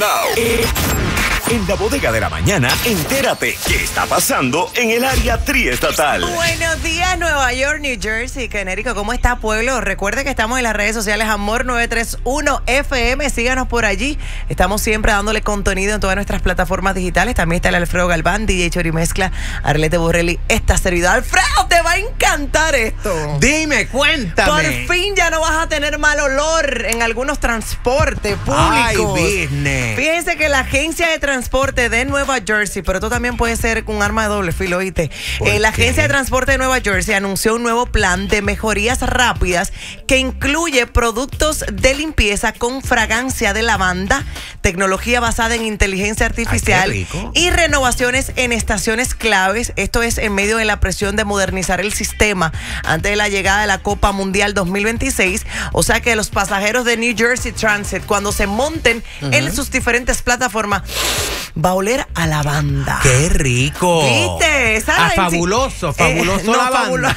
En la bodega de la mañana, entérate qué está pasando en el área triestatal. Buenos días, Nueva York, New Jersey, Connecticut. ¿Cómo está, pueblo? Recuerde que estamos en las redes sociales Amor 931 FM. Síganos por allí. Estamos siempre dándole contenido en todas nuestras plataformas digitales. También está el Alfredo Galván, DJ Chorimezcla, Arlette Borrelli, esta servidora. Alfredo, te va a encantar esto. Dime, cuéntame. Por fin ya no vas a tener mal olor en algunos transportes públicos. Ay, business. Fíjense que la agencia de transporte de Nueva Jersey, pero esto también puede ser un arma de doble filo, ¿oíste? La agencia de transporte de Nueva Jersey anunció un nuevo plan de mejorías rápidas que incluye productos de limpieza con fragancia de lavanda, tecnología basada en inteligencia artificial y renovaciones en estaciones claves. Esto es en medio de la presión de modernizar el sistema antes de la llegada de la Copa Mundial 2026. O sea que los pasajeros de New Jersey Transit, cuando se monten en sus diferentes plataformas, va a oler a lavanda. ¡Qué rico! ¿Viste? Esa fabuloso lavanda.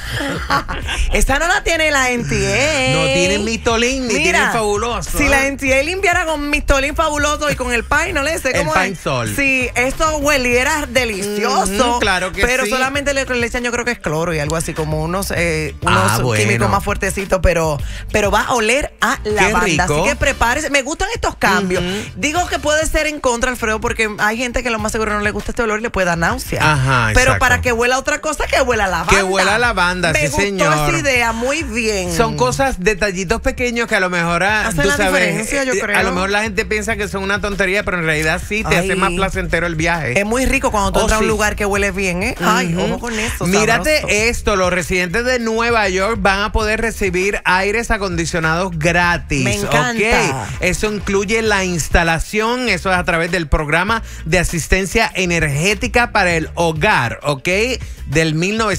Esta no la tiene la NTA. No tiene Mistolín ni tiene fabuloso. Si la NTA limpiara con Mistolín fabuloso y con el Pine, no le sé cómo el Pine Sol. Si esto hueliera delicioso. Claro que pero sí. solamente le echan, yo creo que es cloro y algo así, como unos químicos bueno. más fuertecitos, pero va a oler a lavanda. Así que prepárese. Me gustan estos cambios. Digo que puede ser en contra, Alfredo, porque hay gente que lo más seguro no le gusta este olor y le puede dar náusea. Ajá, pero exacto. para que huela otra cosa, que huela a lavanda. Que huela a lavanda, sí, señor. Me gustó esa idea, muy bien. Son cosas, detallitos pequeños que a lo mejor hacen la diferencia, yo creo. A lo mejor la gente piensa que son una tontería, pero en realidad sí te hace más placentero el viaje. Es muy rico cuando tú entras a un lugar que huele bien, ¿eh? Ay, ojo con eso. Mírate sabroso. esto, los residentes de Nueva York van a poder recibir aires acondicionados gratis. Me encanta. ¿Okay? Eso incluye la instalación, eso es a través del programa de asistencia energética para el hogar, ¿ok? Del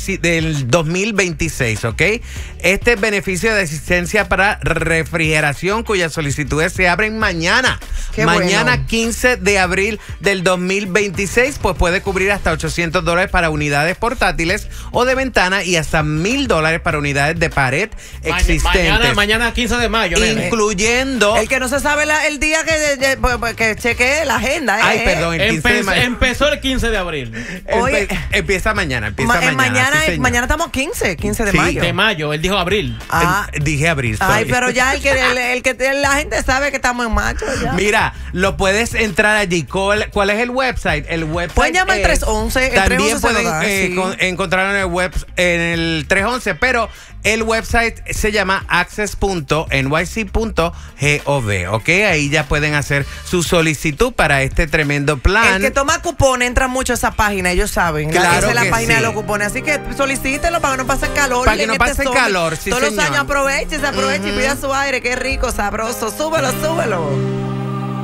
2026, ¿ok? Este beneficio de asistencia para refrigeración, cuyas solicitudes se abren mañana. Mañana, bueno. 15 de abril del 2026, pues puede cubrir hasta $800 para unidades portátiles o de ventana y hasta $1,000 para unidades de pared existentes. Mañana 15 de mayo. Incluyendo... El que no se sabe el día que chequee la agenda. Ay, perdón, el 15 de mayo. Empezó el 15 de abril. Empieza mañana. Mañana estamos 15 de mayo. De mayo, él dijo abril. Dije abril. Ay, pero ya el que la gente sabe que estamos en mayo. Ya. Mira, lo puedes entrar allí. ¿Cuál es el website? El website pueden llamar al 311. También pueden encontrarlo en el 311, pero el website se llama access.nyc.gov, ¿ok? Ahí ya pueden hacer su solicitud para este tremendo plan. El que toma cupón entra mucho a esa página, ellos saben. Claro, esa es la página sí. de los cupones. Así que solicítenlo para que no pasen calor. Para que no pasen calor, sí, todos señor. los años aproveche y pida su aire. Qué rico, sabroso. Súbelo.